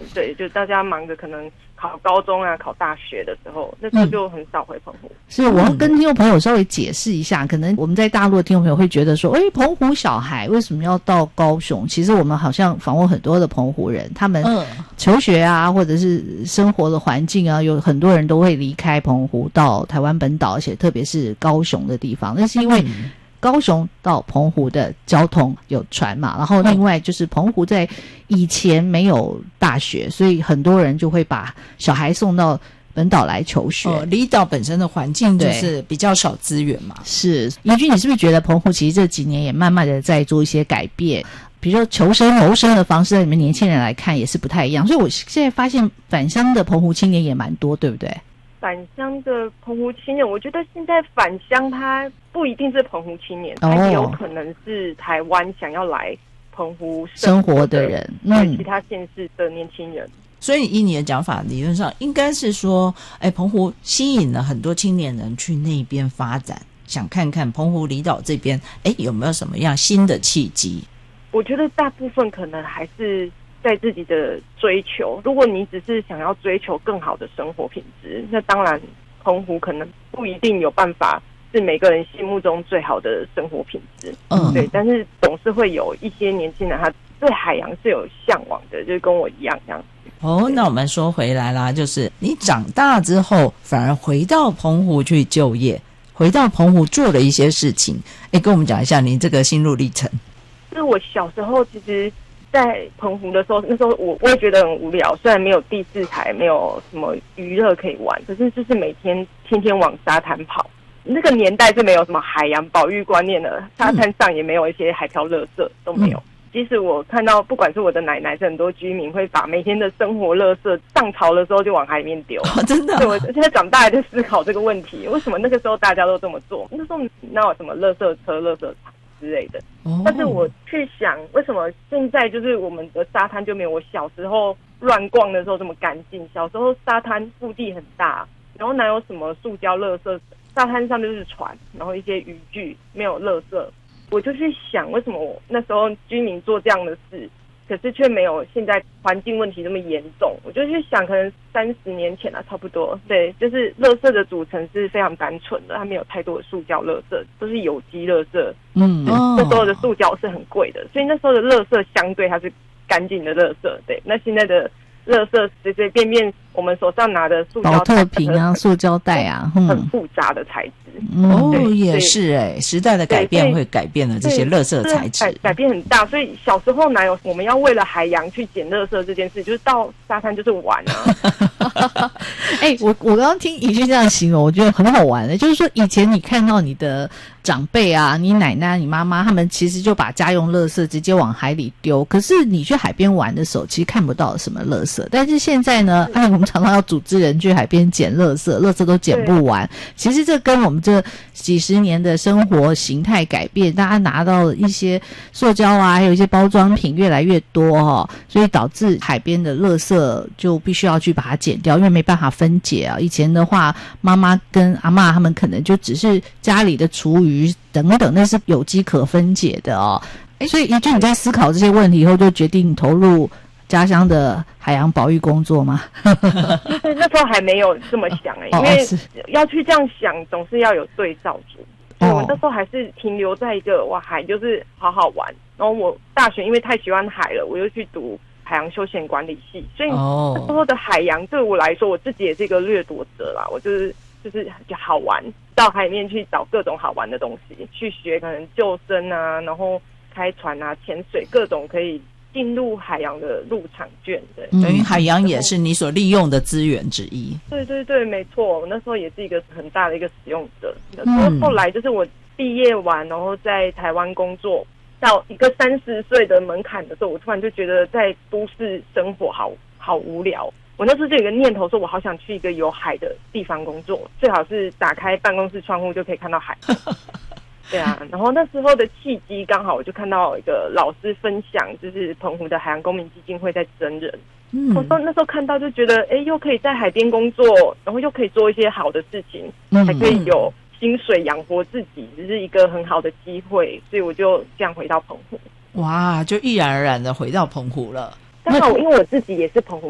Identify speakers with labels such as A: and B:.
A: 对，就大家忙着可能考高中啊、考大学的时候，那时候就很少回澎湖。
B: 所以我要跟听众朋友稍微解释一下，可能我们在大陆的听众朋友会觉得说，澎湖小孩为什么要到高雄？其实我们好像访问很多的澎湖人，他们求学啊，或者是生活的环境啊，有很多人都会离开澎湖到台湾本岛，而且特别是高雄的地方，那是因为高雄到澎湖的交通有船嘛，然后另外就是澎湖在以前没有大学，所以很多人就会把小孩送到本岛来求学。
C: 离岛本身的环境就是比较少资源嘛。
B: 是，怡君，你是不是觉得澎湖其实这几年也慢慢的在做一些改变？比如说求生谋生的方式，在你们年轻人来看也是不太一样，所以我现在发现返乡的澎湖青年也蛮多，对不对？
A: 返乡的澎湖青年，我觉得现在返乡他不一定是澎湖青年，他也有可能是台湾想要来澎湖
B: 生活的人，
A: 其他县市的年轻人。
C: 所以以你的讲法，理论上应该是说，澎湖吸引了很多青年人去那边发展，想看看澎湖离岛这边，有没有什么样新的契机？
A: 我觉得大部分可能还是在自己的追求。如果你只是想要追求更好的生活品质，那当然澎湖可能不一定有办法是每个人心目中最好的生活品质。对，但是总是会有一些年轻人他对海洋是有向往的，就是跟我一样这样子。
C: 那我们说回来啦，就是你长大之后反而回到澎湖去就业，回到澎湖做了一些事情，跟我们讲一下你这个心路历程。
A: 就是我小时候其实在澎湖的时候，那时候我也觉得很无聊，虽然没有第四台，没有什么娱乐可以玩，可是就是每天天天往沙滩跑。那个年代是没有什么海洋保育观念的，沙滩上也没有一些海漂垃圾都没有。即使我看到不管是我的奶奶，是很多居民会把每天的生活垃圾涨潮的时候就往海里面丢。
C: 真的？
A: 对，我现在长大还在思考这个问题，为什么那个时候大家都这么做？那时候哪有什么垃圾车、垃圾场之类的？但是我去想，为什么现在就是我们的沙滩就没有我小时候乱逛的时候这么干净？小时候沙滩腹地很大，然后哪有什么塑胶垃圾？沙滩上就是船，然后一些渔具，没有垃圾。我就去想，为什么我那时候居民做这样的事，可是却没有现在环境问题这么严重？我就去想，可能30年前差不多，对，就是垃圾的组成是非常单纯的，它没有太多的塑胶垃圾，都是有机垃圾。那时候的塑胶是很贵的，所以那时候的垃圾相对它是干净的垃圾。对，那现在的垃圾随随便便我们手上拿的塑胶
B: 保特瓶啊、塑胶袋啊，
A: 很复杂的材质。
C: 也是时代的改变会改变了这些垃圾材质，
A: 改变很大。所以小时候哪有我们要为了海洋去捡垃圾这件事，就是到沙滩就是玩啊。
B: 我刚刚听怡君这样形容，我觉得很好玩的，就是说以前你看到你的长辈啊，你奶奶、你妈妈，他们其实就把家用垃圾直接往海里丢，可是你去海边玩的时候，其实看不到什么垃圾。但是现在呢，我们常常要组织人去海边捡垃圾，垃圾都捡不完。其实这跟我们这几十年的生活形态改变，大家拿到一些塑胶啊，还有一些包装品越来越多所以导致海边的垃圾就必须要去把它捡掉，因为没办法分解啊。以前的话，妈妈跟阿嬷他们可能就只是家里的厨余等等，那是有机可分解的所以怡君你在思考这些问题以后，就决定投入家乡的海洋保育工作吗？
A: 对，那时候还没有这么想因为要去这样想，总是要有对照组。我那时候还是停留在一个海就是好好玩。然后我大学因为太喜欢海了，我又去读海洋休闲管理系，所以那时候的海洋对我来说，我自己也是一个掠夺者啦。我就是好玩，到海里面去找各种好玩的东西，去学可能救生啊，然后开船啊、潜水，各种可以进入海洋的入场券的。
C: 等于海洋也是你所利用的资源之一。
A: 对对对，没错，我那时候也是一个很大的一个使用者。后来就是我毕业完，然后在台湾工作到一个30岁的门槛的时候，我突然就觉得在都市生活好无聊。我那时候就有一个念头说，我好想去一个有海的地方工作，最好是打开办公室窗户就可以看到海。对啊，然后那时候的契机刚好我就看到一个老师分享，就是澎湖的海洋公民基金会在征人。我说那时候看到就觉得，又可以在海边工作，然后又可以做一些好的事情，还可以有薪水养活自己，这是一个很好的机会，所以我就这样回到澎湖。
C: 哇，就毅然而然的回到澎湖了。
A: 刚好因为我自己也是澎湖